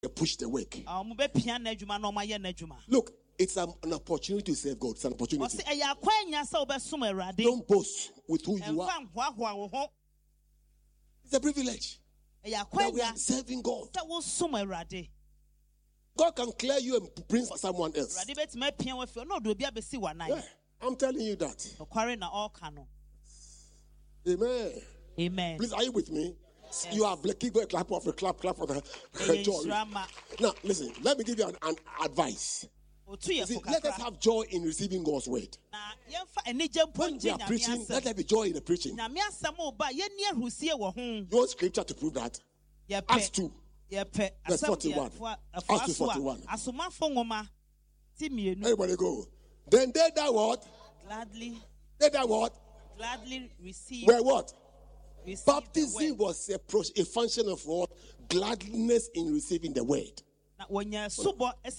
push the work. Look, it's an opportunity to serve God. It's an opportunity. Don't boast with who you are. It's a privilege that we are serving God. God can clear you and bring someone else. Yeah, I'm telling you that. Amen. Amen. Please, are you with me? Yes. You are keep a clap for the joy. Now, listen, let me give you an advice. See, let us have joy in receiving God's word. When we are preaching, let there be joy in the preaching. You want scripture to prove that? Acts 2, verse 41. Acts 2, 41. Everybody go. Then they that what? Gladly. They that what? Gladly receive. Were what? Baptism was a function of what? Gladness in receiving the word. So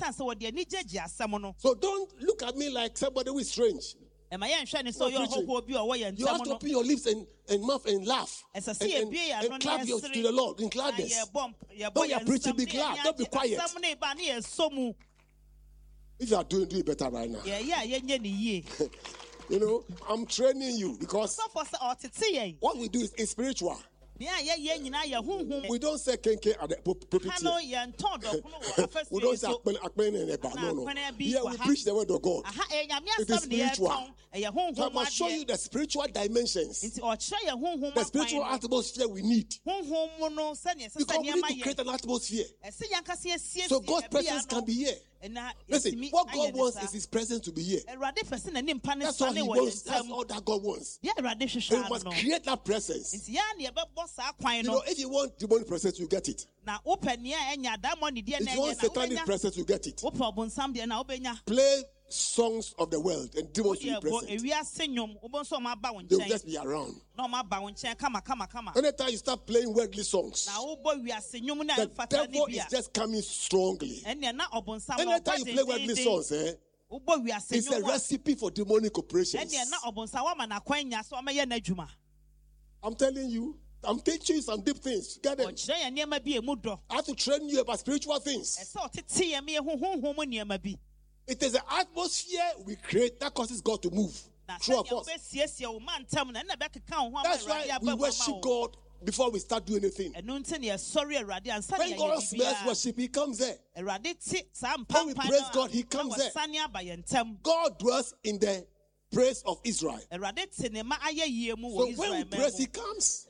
don't look at me like somebody who is strange. You have to open your lips and mouth and laugh and clap to the Lord in gladness. Don't you preaching, be glad. Don't be quiet. If you are doing it better right now. You know, I'm training you because what we do is spiritual. We don't say kenke at the pulpit. We don't say akpen and eba. No. Here we preach the word of God. It is spiritual. So I must show you the spiritual dimensions. The spiritual atmosphere we need. Because we need to create an atmosphere. So God's presence can be here. Listen, what God wants is His presence to be here. That's all He wants. That's all that God wants. He must create that presence. You know, if you want demonic presence, you get it. If you want satanic presence, you get it. Play songs of the world and demons will be present. They will just be around. Anytime you start playing worldly songs, the devil is just coming strongly. Anytime you play worldly songs, it's a recipe for demonic operations. I'm telling you, I'm teaching you some deep things. Get them. I have to train you about spiritual things. It is the atmosphere we create that causes God to move through us. That's why we worship God before we start doing anything. When God smells worship, He comes there. When we praise God, He comes there. God dwells in the praise of Israel. So when we praise, He comes.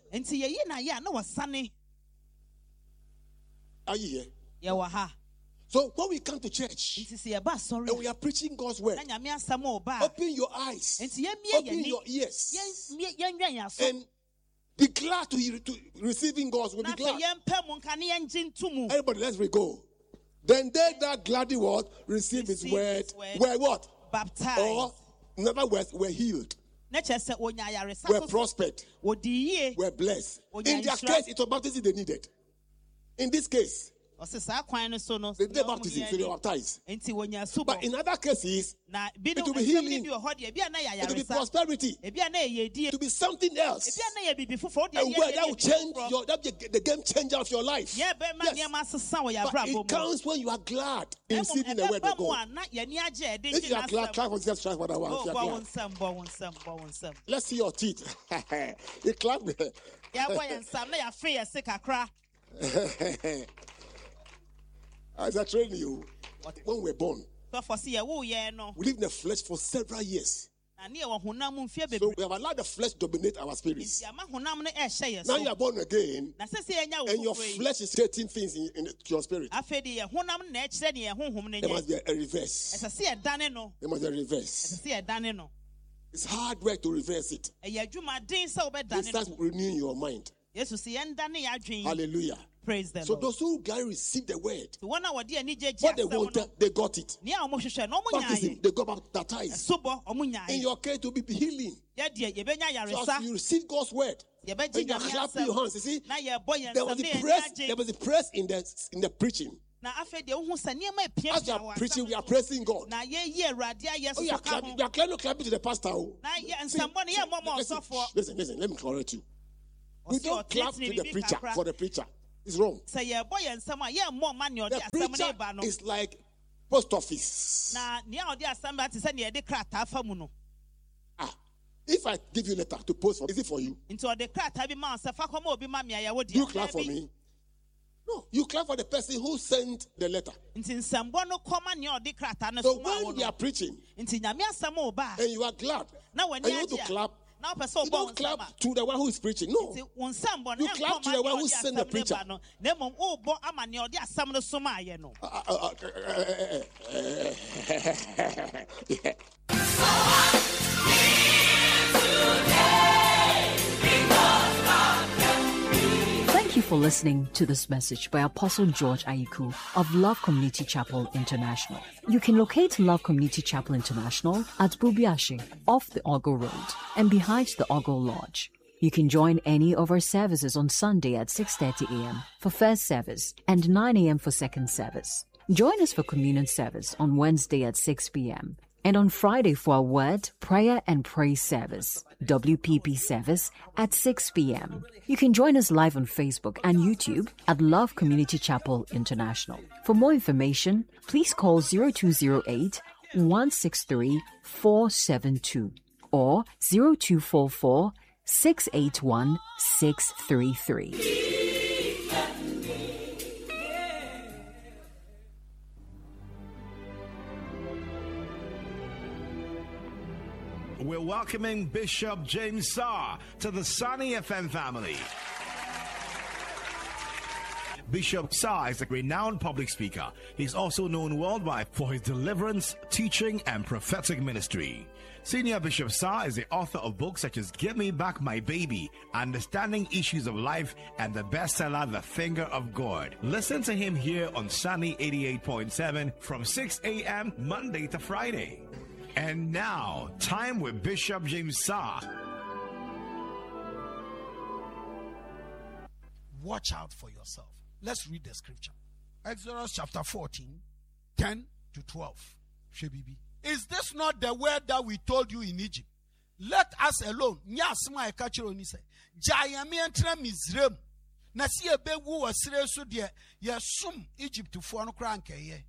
Are you here? So when we come to church and we are preaching God's word, open your eyes, open your ears, and be glad to receiving God's word. Be glad. Everybody, let's go. Then they that gladly what? Receive His word were what? Baptized. Or in other words, were healed. Were prospered. Were blessed. In their case, it was baptism they needed. In this case, they did baptism, so they were baptized. But in other cases, it will be healing, it will be prosperity, it will be something else. A word that will change that will be the game changer of your life. Yes. But it counts when you are glad in receiving the word of God. If you are glad, clap for Jesus Christ for that one. Let's see your teeth. You clap. As I train you, when we're born, we live in the flesh for several years. So we have allowed the flesh dominate our spirits. Now you are born again, and your flesh is creating things in your spirit. There must be a reverse. There must be a reverse. It's hard work to reverse it. It starts renewing your mind. Hallelujah. Praise the so Lord. Those who gladly receive the word, what they wanted, they got it. Baptism, they got baptized. In your case, to be healing. So as you receive God's word, and you are clapping your hands, you see, there was a press in the preaching. As you are preaching, we are praising God. Oh, you are clapping to the pastor. Listen, let me correct you. We don't clap to the preacher for the preacher. It's wrong. The preacher is like post office. If I give you a letter to post, is it for you? Do you clap for me? No, you clap for the person who sent the letter. So when we are preaching and you are glad and you want to clap, you don't clap to the one who is preaching. No. You clap to the one who sent the preacher. Thank you for listening to this message by Apostle George Aiku of Love Community Chapel International. You can locate Love Community Chapel International at Bubiashi, off the Ogo Road and behind the Ogo Lodge. You can join any of our services on Sunday at 6:30 a.m. for first service and 9 a.m. for second service. Join us for communion service on Wednesday at 6 p.m. and on Friday for our word, prayer and praise service, WPP service at 6 p.m. You can join us live on Facebook and YouTube at Love Community Chapel International. For more information, please call 0208 163 472 or 0244 681 633. We're welcoming Bishop James Saar to the Sunny FM family. Bishop Saar is a renowned public speaker. He's also known worldwide for his deliverance, teaching, and prophetic ministry. Senior Bishop Saar is the author of books such as Give Me Back My Baby, Understanding Issues of Life, and the bestseller The Finger of God. Listen to him here on Sunny 88.7 from 6 a.m. Monday to Friday. And now, time with Bishop James Saar. Watch out for yourself. Let's read the scripture. Exodus chapter 14, 10 to 12. Shebibi. Is this not the word that we told you in Egypt? Let us alone. Nyasma ekachiro ni se. Jayami entra Mizrem. Na si ebewu wasire so de yesum Egypt fo no kra nkeye.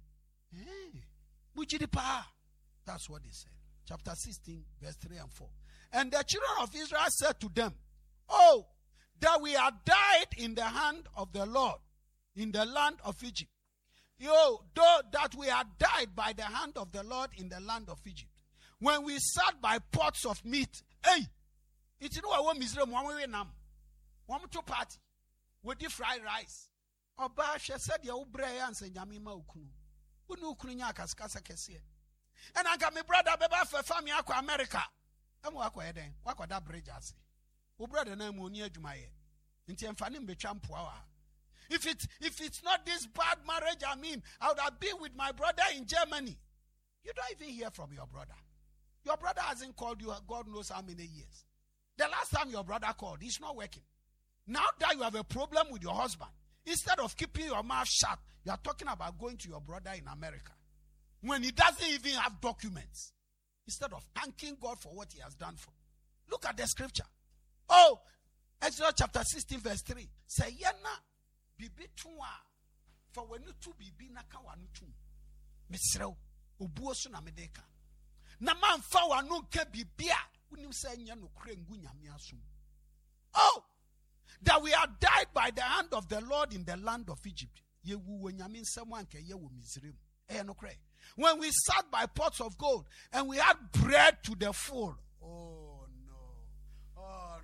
Bujidi pa. That's what they said. Chapter 16, verse 3 and 4. And the children of Israel said to them, oh, that we had died in the hand of the Lord in the land of Egypt. Though that we had died by the hand of the Lord in the land of Egypt. When we sat by pots of meat. Hey, it's no one Israel, one way nam. One to party. With the fried rice. Oba she said ya ubreya and say nyamima ukunu. Unu ukunu nya kaskasa kesie. And I got my brother beba for family aqua America. I'm wako eden. Wako da bridge asi. O brother na mo ni adwumaye. Nti emfane mbe champoa. If it's not this bad marriage, I would have been with my brother in Germany. You don't even hear from your brother. Your brother hasn't called you God knows how many years. The last time your brother called, he's not working. Now that you have a problem with your husband, instead of keeping your mouth shut, you are talking about going to your brother in America. When he doesn't even have documents, instead of thanking God for what he has done for. Look at the scripture. Oh, Exodus chapter 16 verse 3. Say, yena bibi tuwa for when you two bibi naka wanu tu. Misreo ubuo su na medeka. Na man fa wanu ke bibia unim se nya no kure ngu nyame asum. Oh, that we are died by the hand of the Lord in the land of Egypt. Ye wu nyame nsem anke ye wo Misrem. No kure. When we sat by pots of gold and we had bread to the full. Oh no. Oh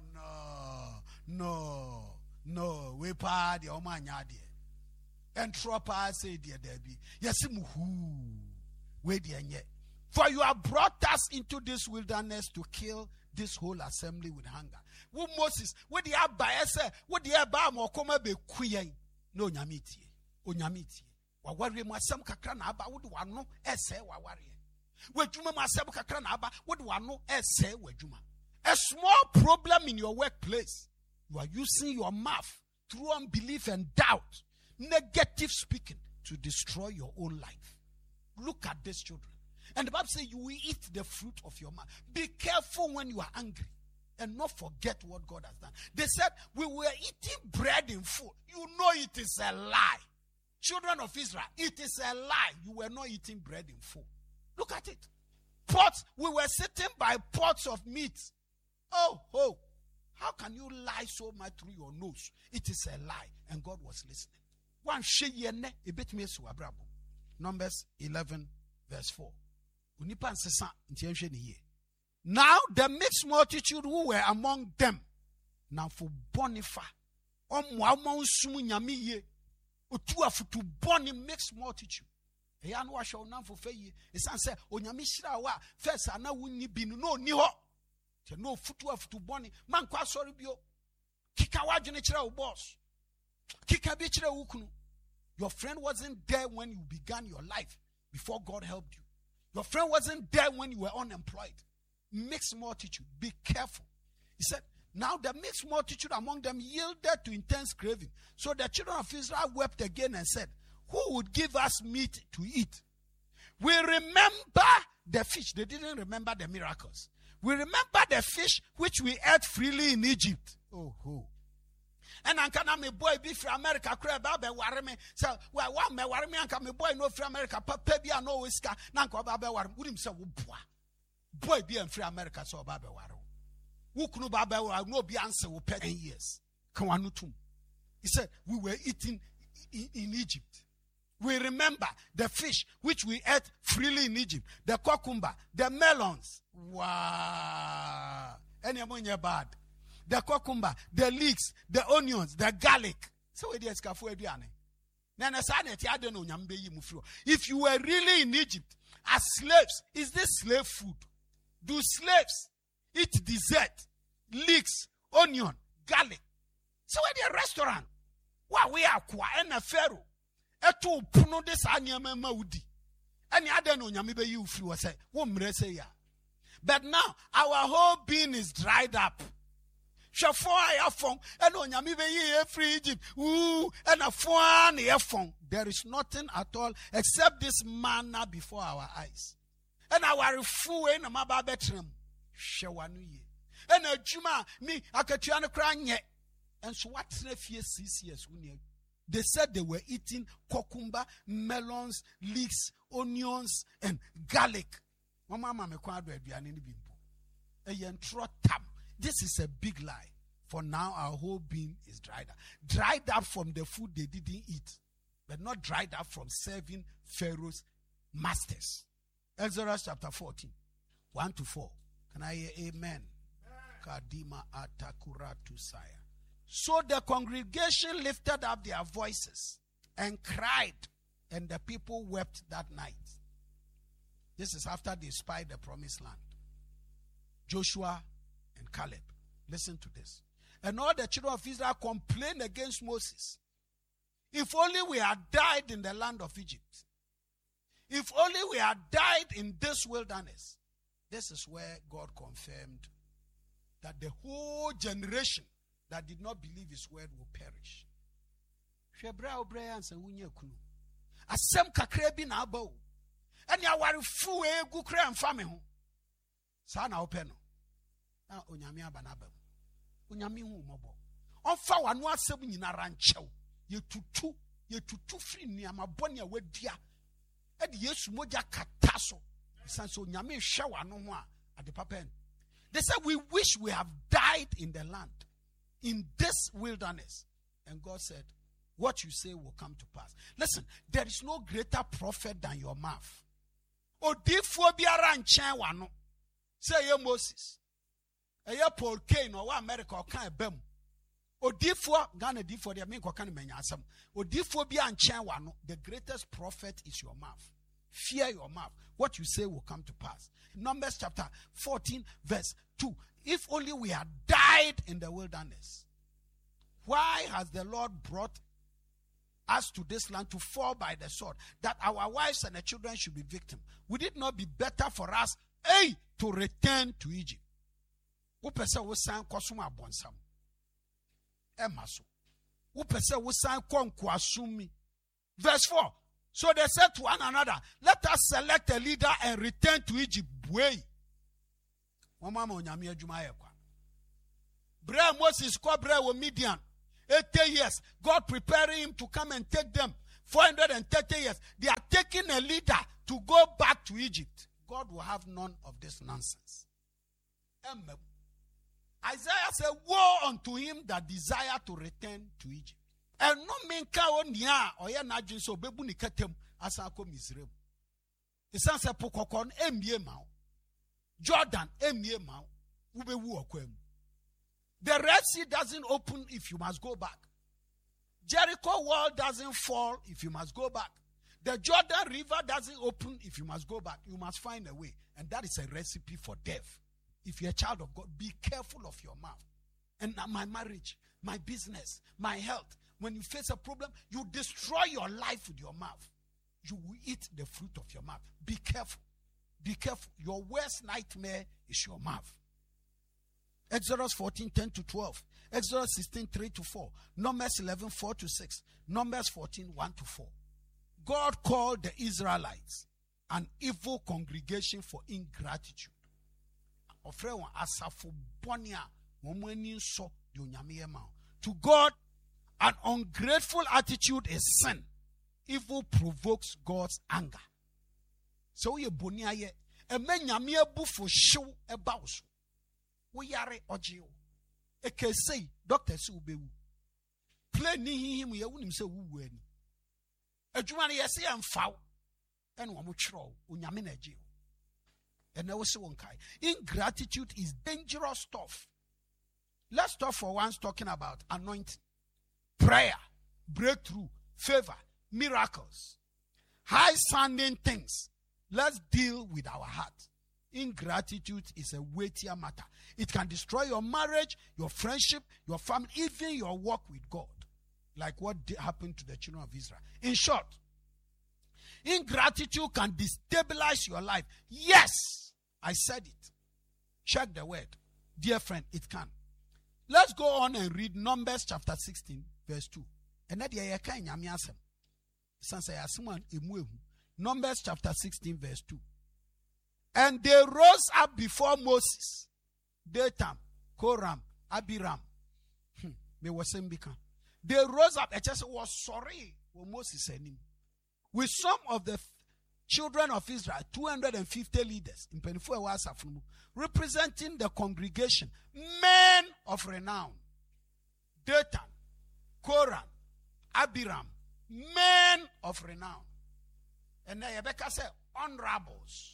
no. No. We pa the omanya de. And tropa say dear Debbie. Yesimu hu. We de nye. For you have brought us into this wilderness to kill this whole assembly with hunger. Wo Moses, what the abba ese, what the abba mo koma be kuyen. No nyamiti. O nyamiti. Wawari masam kakra na aba would wano ese wawari. Wejuma masam kakra na aba would wano ese wejuma. A small problem in your workplace. You are using your mouth through unbelief and doubt, negative speaking to destroy your own life. Look at these children. And the Bible says you will eat the fruit of your mouth. Be careful when you are angry. and not forget what God has done. They said, we were eating bread in full. You know it is a lie. Children of Israel, it is a lie. You were not eating bread in full. Look at it. Pots, we were sitting by pots of meat. Oh, how can you lie so much through your nose? It is a lie. And God was listening. Numbers 11 verse 4. Now the mixed multitude who were among them, now for bonifa, to boni mixed multitude. Eyan wa show nan for faye. Esan say onyame hira wa first ana wonni bi no ni ho. Te no futu boni man kwa sorry bio. Kika wadwene kire wo boss. Kika bi kire wo kunu. Your friend wasn't there when you began your life before God helped you. Your friend wasn't there when you were unemployed. Mixed multitude, be careful. He said, now the mixed multitude among them yielded to intense craving. So the children of Israel wept again and said, who would give us meat to eat? We remember the fish. They didn't remember the miracles. We remember the fish which we ate freely in Egypt. Oh. And I'm a boy be from America, crab, worry me. So, well, one may worry me, and come a boy no from America, Pepia no whisker, Nanko Baba war, would himself boy be in free America, so Baba war. Who could Baba war no be answer will pay 10 years. Kawanutum. He said, we were eating in Egypt. We remember the fish which we ate freely in Egypt, the cucumber, the melons. Wow. Any among your bad. The cucumber, the leeks, the onions, the garlic. So it is kafu ediane. If you were really in Egypt as slaves, is this slave food? Do slaves eat dessert, leeks, onion, garlic? So at a restaurant, what we are qua and a pharaoh. Eto puno de sa nyama maudi. Any other no nyame be you free was say, but now our whole being is dried up. And on nyame be ye free Egypt. And a phone phone. There is nothing at all except this manna before our eyes. And our fool in a maba bedroom. Shawanu ye. And a juma me akatuana crying. And so what's the fear 6 years? They said they were eating cucumber, melons, leeks, onions, and garlic. This is a big lie. For now, our whole being is dried up. Dried up from the food they didn't eat, but not dried up from serving Pharaoh's masters. Exodus chapter 14, 1-4. Can I hear amen? Kadima atakura tusaya. So the congregation lifted up their voices and cried, and the people wept that night. This is after they spied the promised land. Joshua and Caleb. Listen to this. And all the children of Israel complained against Moses. If only we had died in the land of Egypt. If only we had died in this wilderness. This is where God confirmed that the whole generation that did not believe his word will perish. Asem kakrebi na abo. And ya wari fu egu kre amfame ho. Sa na openo. Na onyame abanaba. Onyame hu mobo. Onfa wanu asem nyina ranchew. Ye tutu free niama boni awadia. E de Yesu moja kataso. Sanso onyame hwe wanu ho a ade papen. They said we wish we have died in the land, in this wilderness. And God said, what you say will come to pass. Listen, there is no greater prophet than your mouth. Odifo biara nchen wano. Say ye Moses. Eye Paul Kane or America or kan ebem. Odifo Ghana difo de me ko kan menya asem. Odifo bia nchen wano. The greatest prophet is your mouth. Fear your mouth. What you say will come to pass. Numbers chapter 14 verse 2. If only we had died in the wilderness. Why has the Lord brought us to this land to fall by the sword, that our wives and the children should be victims? Would it not be better for us, to return to Egypt? Verse 4. So they said to one another, let us select a leader and return to Egypt. Bra Moses Cobra with Midian. 80 years. God preparing him to come and take them. 430 years. They are taking a leader to go back to Egypt. God will have none of this nonsense. Isaiah said, woe unto him that desire to return to Egypt. And no menka onia oya na dwen so bebu ni katem asan ko Misraim. Isan se pokokon emie ma. Jordan emie ma. Ubewu okwam. The Red Sea doesn't open if you must go back. Jericho wall doesn't fall if you must go back. The Jordan River doesn't open if you must go back. You must find a way. And that is a recipe for death. If you're a child of God, be careful of your mouth. And my marriage, my business, my health. When you face a problem, you destroy your life with your mouth. You will eat the fruit of your mouth. Be careful. Be careful. Your worst nightmare is your mouth. Exodus 14:10-12. Exodus 16:3-4. Numbers 11:4-6. Numbers 14:1-4. God called the Israelites an evil congregation for ingratitude. To God, an ungrateful attitude is sin. Evil provokes God's anger. So ye bonia ye emenyame bu for show about. We yare oje o. Eke say doctor se ubewu. Play ni him ye wunim se wuwu ani. Adwuma ne yesi amfa ene wo mo twero onyame na age o. Ene wo se won kai. Ingratitude is dangerous stuff. Let's talk for once talking about anointing, prayer, breakthrough, favor, miracles, high-sounding things. Let's deal with our heart. Ingratitude is a weightier matter. It can destroy your marriage, your friendship, your family, even your walk with God. Like what happened to the children of Israel. In short, ingratitude can destabilize your life. Yes, I said it. Check the word. Dear friend, it can. Let's go on and read Numbers chapter 16, verse 2. And that Numbers chapter 16, verse 2. And they rose up before Moses, Dathan, Koram, Abiram. They rose up and just was sorry when Moses said him. With some of the children of Israel, 250 leaders in Penifua, representing the congregation, men of renown. Dathan, Koram, Abiram, men of renown. And then Rebecca said, honorables.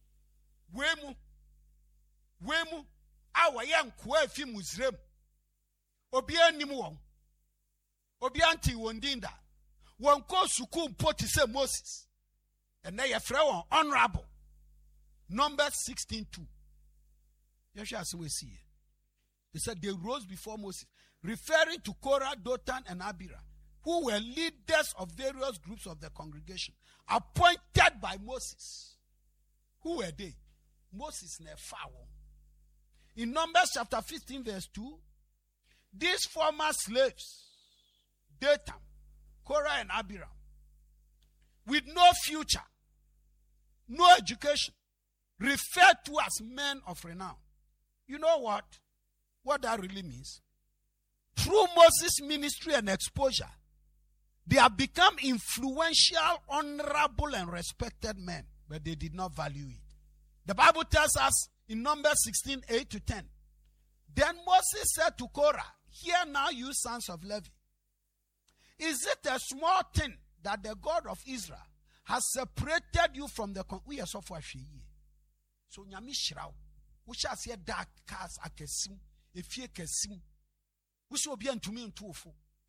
Wemu, our young Kwefi Muslim. Obian Nimuon. Obianti Wondinda. One call Sukum Poti say Moses. And they are thrown honorable. Numbers 16:2. You shall see it. They said they rose before Moses, referring to Korah, Dathan, and Abiram, who were leaders of various groups of the congregation, appointed by Moses. Who were they? Moses Nephao. In Numbers chapter 15, verse 2, these former slaves, Dathan, Korah, and Abiram, with no future, no education, referred to as men of renown. You know what? What that really means? Through Moses' ministry and exposure, they have become influential, honorable, and respected men, but they did not value it. The Bible tells us in Numbers 16, 8-10, then Moses said to Korah, hear now, you sons of Levi, is it a small thing that the God of Israel has separated you from the we are so far. So nyami shirao, we shall see dark cars akesim, if ye kesim, we shall be unto me in tufu.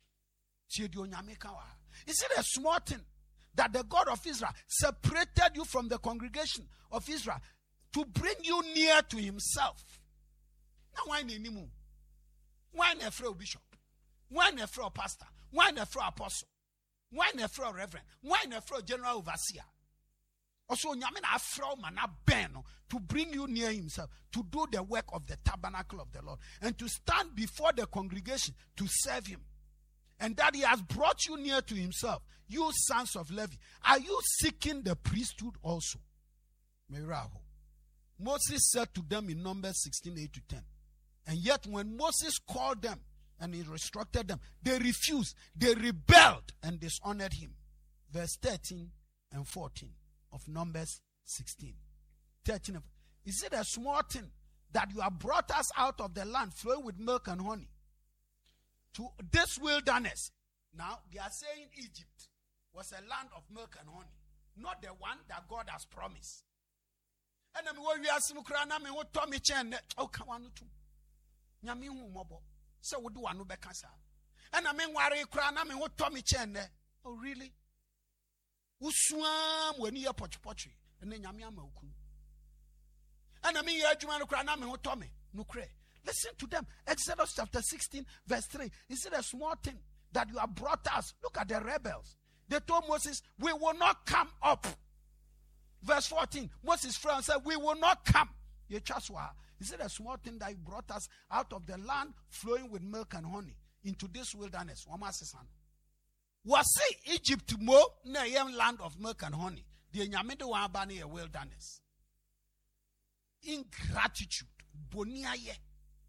Is it a small thing that the God of Israel separated you from the congregation of Israel to bring you near to himself? Now why name? Why a frail bishop? Why a frail pastor? Why a frail apostle? Why a frail reverend? Why a frail general overseer? Also, Nyamina frail man to bring you near himself, to do the work of the tabernacle of the Lord, and to stand before the congregation to serve him. And that he has brought you near to himself, you sons of Levi. Are you seeking the priesthood also? Moses said to them in Numbers 16, 8-10, And yet when Moses called them and he instructed them, they refused. They rebelled and dishonored him. Verse 13 and 14 of Numbers 16. 13. Is it a small thing that you have brought us out of the land flowing with milk and honey to this wilderness? Now, they are saying Egypt was a land of milk and honey, not the one that God has promised. And I'm going to ask him, Tommy Chen, oh, come on, too. Yami Mobo. So we do one Becassa. And I mean, worry, cran, I mean, what Tommy Chen, oh, really? Who swam when you are potry, and then Yamiama. And I mean, you're Juman cran, I mean, what Tommy, no cray. Listen to them. Exodus chapter 16, verse 3. Is it a small thing that you have brought us? Look at the rebels. They told Moses, we will not come up. Verse 14, Moses' friend said, we will not come. Is it a small thing that you brought us out of the land flowing with milk and honey into this wilderness? Was Egypt more than a land of milk and honey? The Nyamede Wabani a wilderness. Ingratitude. Boniaye.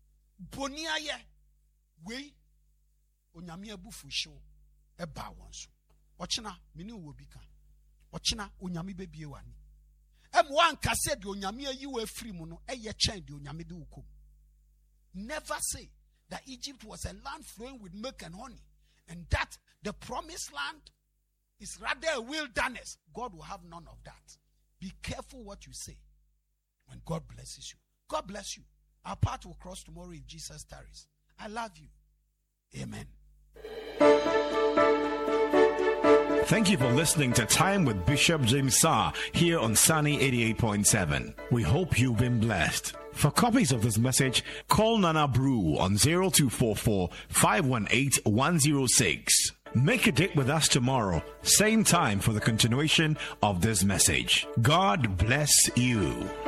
We Onyamia bufu show a bawansu. Ochina mini wobika. Ochina Onyami baby one. M1 cassette the Onyamia you were free mono, a ye chain the Onyamide ukum. Never say that Egypt was a land flowing with milk and honey, and that the promised land is rather a wilderness. God will have none of that. Be careful what you say when God blesses you. God bless you. Our path will cross tomorrow if Jesus tarries. I love you. Amen. Thank you for listening to Time with Bishop James Saar here on Sunny 88.7. We hope you've been blessed. For copies of this message, call Nana Brew on 0244 518 106. Make a date with us tomorrow, same time, for the continuation of this message. God bless you.